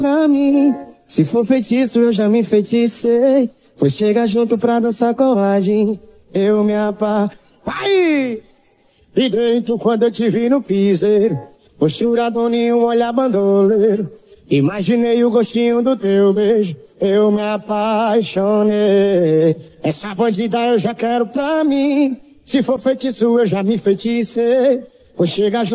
pra mim. Se for feitiço, eu já me enfeiticei. Foi chegar junto pra dançar colagem. Eu me Vai! E dentro quando eu te vi no piseiro, posturadinho, um olhar bandoleiro. Imaginei o gostinho do teu beijo, eu me apaixonei. Essa bandida eu já quero pra mim. Se for feitiço, eu já me enfeiticei. Vou chegar junto